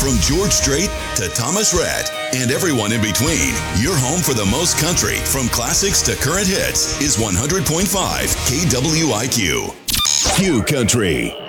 From George Strait to Thomas Rhett and everyone in between, your home for the most country, from classics to current hits, is 100.5 KWIQ. Q Country.